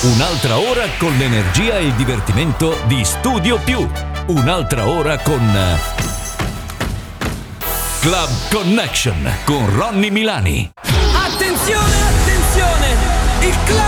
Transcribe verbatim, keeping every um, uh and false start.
Un'altra ora con l'energia e il divertimento di Studio Più. Un'altra ora con Club Connection con Ronny Milani. Attenzione, attenzione! Il club